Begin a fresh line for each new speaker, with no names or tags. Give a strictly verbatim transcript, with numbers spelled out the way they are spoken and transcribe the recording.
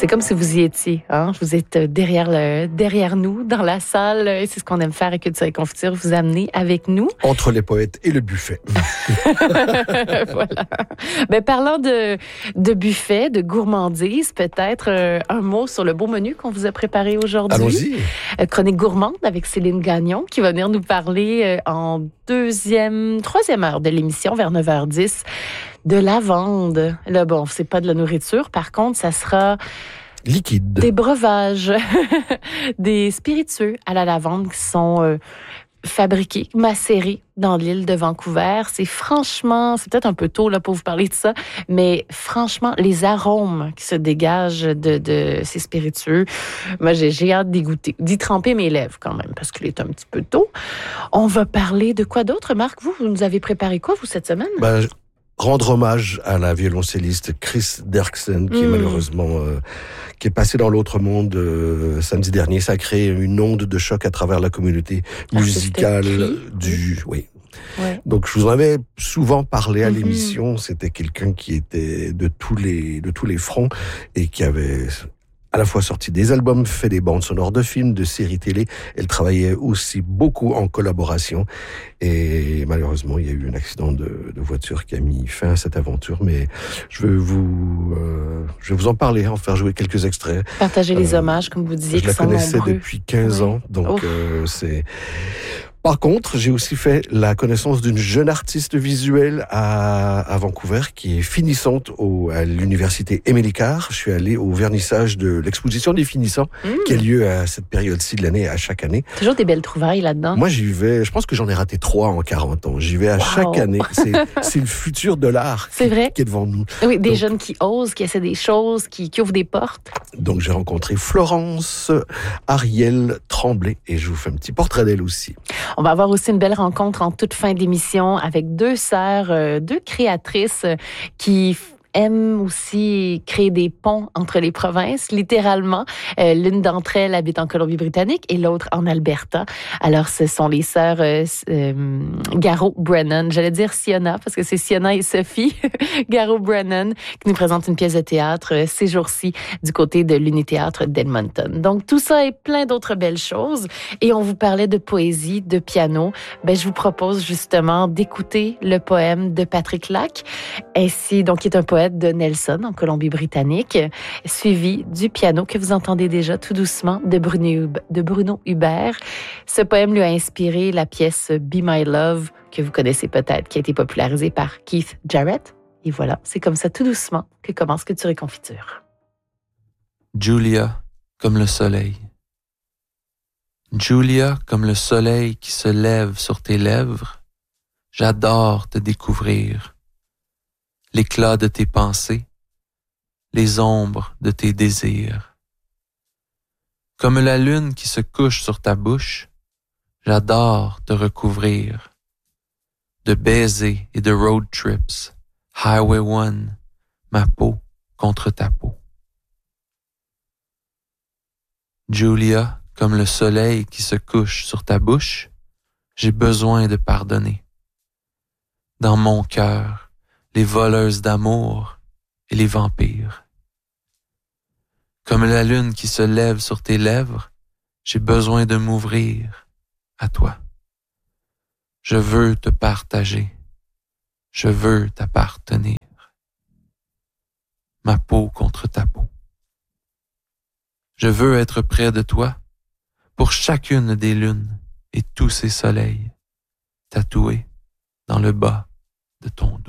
C'est comme si vous y étiez. Hein? Vous êtes derrière, le, derrière nous, dans la salle. Et c'est ce qu'on aime faire avec Culture et Confiture, vous amener avec nous.
Entre les poètes et le buffet.
Voilà. Ben, parlant de, de buffet, de gourmandise, peut-être euh, un mot sur le beau menu qu'on vous a préparé aujourd'hui.
Allons-y.
Euh, chronique gourmande avec Céline Gagnon qui va venir nous parler euh, en deuxième, troisième heure de l'émission vers neuf heures dix de lavande. Là, bon, c'est pas de la nourriture. Par contre, ça sera
liquide.
Des breuvages, des spiritueux à la lavande qui sont euh, fabriqués, macérés dans l'île de Vancouver. C'est franchement, c'est peut-être un peu tôt là pour vous parler de ça, mais franchement, les arômes qui se dégagent de, de ces spiritueux, moi j'ai, j'ai hâte d'y goûter, d'y tremper mes lèvres quand même, parce qu'il est un petit peu tôt. On va parler de quoi d'autre, Marc? Vous, vous nous avez préparé quoi, vous, cette semaine?
Ben, je... Rendre hommage à la violoncelliste Chris Derksen, qui mmh. est malheureusement euh, qui est passée dans l'autre monde euh, samedi dernier. Ça a créé une onde de choc à travers la communauté musicale du... Oui. Ouais. Donc je vous en avais souvent parlé à mmh. l'émission. C'était quelqu'un qui était de tous les de tous les fronts et qui avait à la fois sorti des albums, fait des bandes sonores de films, de séries télé. Elle travaillait aussi beaucoup en collaboration. Et malheureusement, il y a eu un accident de, de voiture qui a mis fin à cette aventure. Mais je vais vous, euh, je vais vous en parler, en faire jouer quelques extraits.
Partager les euh, hommages, comme vous disiez,
je la
qui sont
connaissais
nombreux.
depuis quinze
oui.
ans, donc euh, c'est... Par contre, j'ai aussi fait la connaissance d'une jeune artiste visuelle à, à Vancouver qui est finissante au, à l'université Émilie Carr. Je suis allé au vernissage de l'exposition des finissants mmh. qui a lieu à cette période-ci de l'année, à chaque année.
Toujours des belles trouvailles là-dedans.
Moi, j'y vais, je pense que j'en ai raté trois en quarante ans. J'y vais à wow. chaque année. C'est, c'est le futur de l'art
c'est
qui,
vrai.
qui est devant nous.
Oui, des
donc,
jeunes qui osent, qui essaient des choses, qui, qui ouvrent des portes.
Donc, j'ai rencontré Florence Ariel Tremblay et je vous fais un petit portrait d'elle aussi.
On va avoir aussi une belle rencontre en toute fin d'émission avec deux sœurs, euh, deux créatrices euh, qui aiment aussi créer des ponts entre les provinces, littéralement. Euh, l'une d'entre elles habite en Colombie-Britannique et l'autre en Alberta. Alors, ce sont les sœurs euh, euh, Garreau Brennan. J'allais dire Sienna, parce que c'est Sienna et Sophie Garreau Brennan qui nous présentent une pièce de théâtre euh, ces jours-ci du côté de l'Uni-Théâtre d'Edmonton. Donc, tout ça et plein d'autres belles choses. Et on vous parlait de poésie, de piano. Ben, je vous propose justement d'écouter le poème de Patrick Lac, ainsi, donc, qui est un poème de Nelson en Colombie-Britannique, suivi du piano que vous entendez déjà tout doucement de Bruno, de Bruno Hubert. Ce poème lui a inspiré la pièce Be My Love, que vous connaissez peut-être, qui a été popularisée par Keith Jarrett. Et voilà, c'est comme ça tout doucement que commence Culture et Confiture.
Julia, comme le soleil. Julia, comme le soleil qui se lève sur tes lèvres, j'adore te découvrir. L'éclat de tes pensées, les ombres de tes désirs. Comme la lune qui se couche sur ta bouche, j'adore te recouvrir. De baisers et de road trips, Highway One, ma peau contre ta peau. Julia, comme le soleil qui se couche sur ta bouche, j'ai besoin de pardonner. Dans mon cœur, les voleuses d'amour et les vampires. Comme la lune qui se lève sur tes lèvres, j'ai besoin de m'ouvrir à toi. Je veux te partager. Je veux t'appartenir. Ma peau contre ta peau. Je veux être près de toi pour chacune des lunes et tous ces soleils tatoués dans le bas de ton